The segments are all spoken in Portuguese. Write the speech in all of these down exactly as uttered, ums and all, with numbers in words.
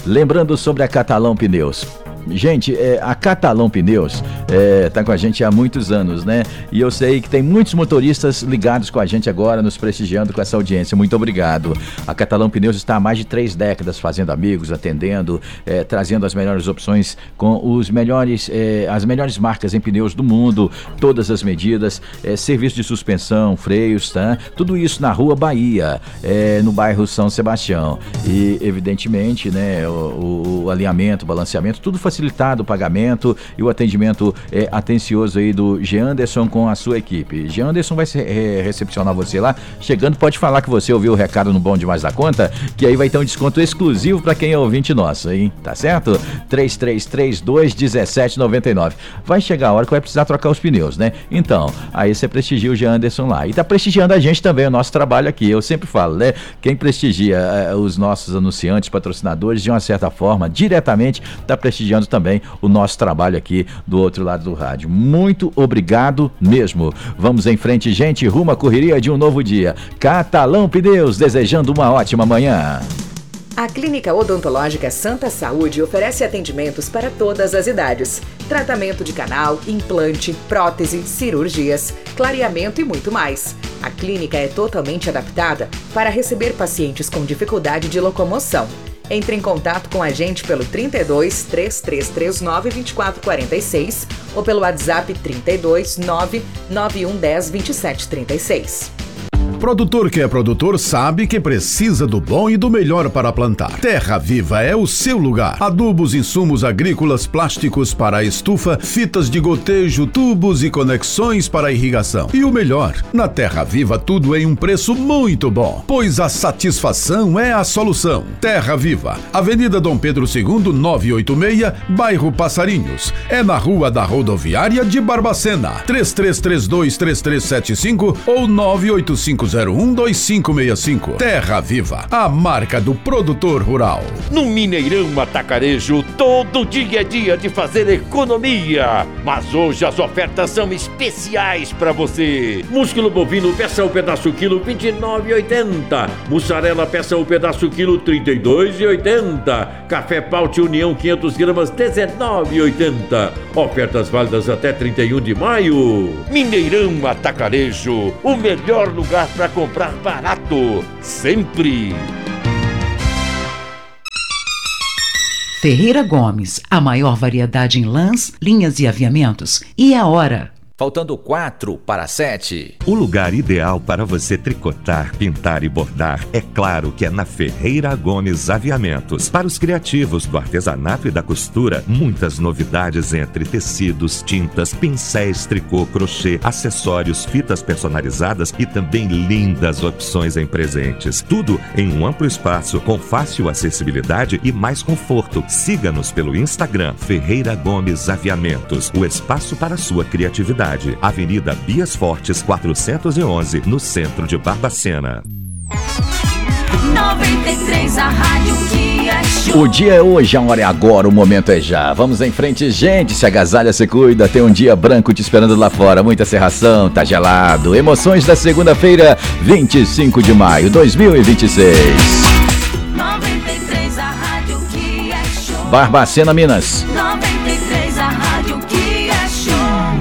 lembrando sobre a Catalão Pneus. Gente, é, a Catalão Pneus está é, com a gente há muitos anos, né? E eu sei que tem muitos motoristas ligados com a gente agora, nos prestigiando com essa audiência. Muito obrigado. A Catalão Pneus está há mais de três décadas fazendo amigos, atendendo, é, trazendo as melhores opções com os melhores, é, as melhores marcas em pneus do mundo, todas as medidas, é, serviço de suspensão, freios, tá? Tudo isso na Rua Bahia, é, no bairro São Sebastião. E, evidentemente, né, o, o, o alinhamento, o balanceamento, tudo facilitado, o pagamento e o atendimento é, atencioso aí do Geanderson com a sua equipe. Geanderson vai se, é, recepcionar você lá. Chegando, pode falar que você ouviu o recado no Bom Demais da Conta, que aí vai ter um desconto exclusivo para quem é ouvinte nosso, hein? Tá certo? três três três dois um sete nove nove. Vai chegar a hora que vai precisar trocar os pneus, né? Então, aí você prestigia o Geanderson lá. E tá prestigiando a gente também, o nosso trabalho aqui. Eu sempre falo, né? Quem prestigia é, os nossos anunciantes, patrocinadores, de uma certa forma, diretamente, tá prestigiando também o nosso trabalho aqui do outro lado do rádio. Muito obrigado mesmo. Vamos em frente, gente, rumo à correria de um novo dia. Catalão Pneus, desejando uma ótima manhã. A Clínica Odontológica Santa Saúde oferece atendimentos para todas as idades. Tratamento de canal, implante, prótese, cirurgias, clareamento e muito mais. A clínica é totalmente adaptada para receber pacientes com dificuldade de locomoção. Entre em contato com a gente pelo trinta e dois, três três três nove, vinte e quatro quarenta e seis ou pelo WhatsApp trinta e dois, nove nove um um zero, vinte e sete trinta e seis. Produtor que é produtor sabe que precisa do bom e do melhor para plantar. Terra Viva é o seu lugar. Adubos, insumos agrícolas, plásticos para a estufa, fitas de gotejo, tubos e conexões para a irrigação. E o melhor, na Terra Viva tudo em um preço muito bom, pois a satisfação é a solução. Terra Viva, Avenida Dom Pedro segundo, novecentos e oitenta e seis, bairro Passarinhos. É na Rua da Rodoviária de Barbacena. três três três dois, três três sete cinco ou nove oito cinco zero um, dois cinco seis cinco. Terra Viva, a marca do produtor rural. No Mineirão Atacarejo, todo dia é dia de fazer economia. Mas hoje as ofertas são especiais para você. Músculo bovino, peça o pedaço quilo, vinte e nove reais e oitenta centavos. Mussarela, peça o pedaço quilo, trinta e dois reais e oitenta centavos. Café Paute União, quinhentas gramas, dezenove reais e oitenta centavos. Ofertas válidas até trinta e um de maio. Mineirão Atacarejo, o melhor lugar para comprar barato, sempre. Ferreira Gomes, a maior variedade em lãs, linhas e aviamentos. E a hora? Faltando quatro para sete. O lugar ideal para você tricotar, pintar e bordar, é claro que é na Ferreira Gomes Aviamentos. Para os criativos do artesanato e da costura, muitas novidades entre tecidos, tintas, pincéis, tricô, crochê, acessórios, fitas personalizadas e também lindas opções em presentes. Tudo em um amplo espaço, com fácil acessibilidade e mais conforto. Siga-nos pelo Instagram, Ferreira Gomes Aviamentos, o espaço para sua criatividade. Avenida Bias Fortes, quatrocentos e onze, no centro de Barbacena. noventa e três, a rádio que é show. O dia é hoje, a hora é agora, o momento é já. Vamos em frente, gente, se agasalha, se cuida. Tem um dia branco te esperando lá fora, muita serração, tá gelado. Emoções da segunda-feira, vinte e cinco de maio de dois mil e vinte e seis. noventa e três, a rádio que é show. Barbacena, Minas. noventa e três, a rádio que é show.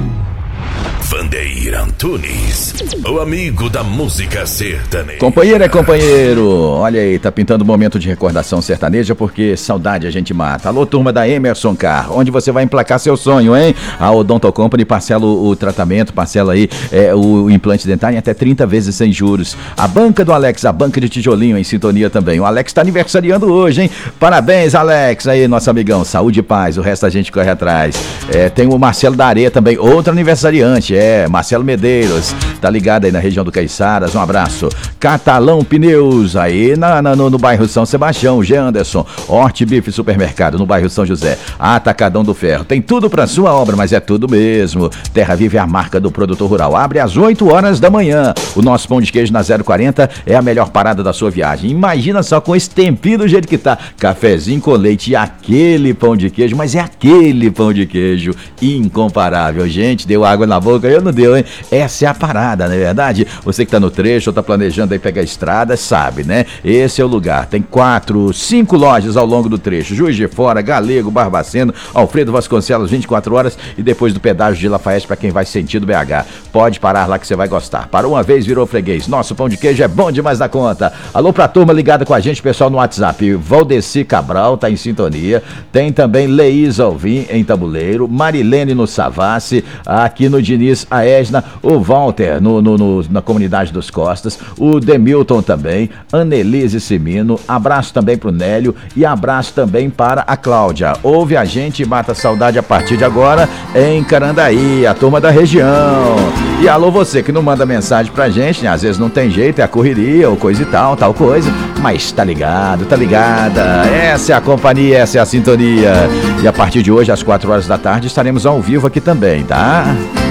Vandeir Antunes, o amigo da música sertaneja. Companheiro é companheiro. Olha aí, tá pintando um momento de recordação sertaneja, porque saudade a gente mata. Alô, turma da Emerson Car, onde você vai emplacar seu sonho, hein? A Odonto Company parcela o, o tratamento, parcela aí é, o implante dentário em até trinta vezes sem juros. A banca do Alex, a banca de tijolinho em sintonia também. O Alex tá aniversariando hoje, hein? Parabéns, Alex, aí, nosso amigão. Saúde e paz, o resto a gente corre atrás. É, tem o Marcelo da Areia também, outro aniversariante, é, Marcelo Medeiros, tá ligado aí na região do Caiçaras, um abraço. Catalão Pneus, aí na, na, no, no bairro São Sebastião, Geanderson. Horti Bife Supermercado, no bairro São José. Atacadão do Ferro, tem tudo pra sua obra, mas é tudo mesmo. Terra Viva é a marca do produtor rural, abre às oito horas da manhã. O nosso pão de queijo na zero quarenta é a melhor parada da sua viagem. Imagina só com esse tempinho do jeito que tá, cafezinho com leite e aquele pão de queijo, mas é aquele pão de queijo incomparável. Gente, deu água na boca, eu não deu, hein? Essa é a parada. estrada, não é verdade? Você que tá no trecho ou tá planejando aí pegar a estrada, sabe, né? Esse é o lugar. Tem quatro, cinco lojas ao longo do trecho. Juiz de Fora, Galego, Barbaceno, Alfredo Vasconcelos, vinte e quatro horas, e depois do pedágio de Lafayette para quem vai sentido B H. Pode parar lá que você vai gostar. Parou uma vez, virou freguês. Nosso pão de queijo é bom demais da conta. Alô pra turma ligada com a gente, pessoal no WhatsApp. Valdeci Cabral tá em sintonia. Tem também Leís Alvim em Tabuleiro, Marilene no Savassi, aqui no Diniz a Esna, o Walter no, no, no, na comunidade dos Costas, o Demilton também, Annelise Simino, abraço também pro Nélio e abraço também para a Cláudia. Ouve a gente e mata a saudade a partir de agora em Carandaí, a turma da região. E alô você que não manda mensagem pra gente, né? Às vezes não tem jeito, é a correria ou coisa e tal, tal coisa, mas tá ligado, tá ligada, essa é a companhia, essa é a sintonia. E a partir de hoje, às quatro horas da tarde, estaremos ao vivo aqui também, tá?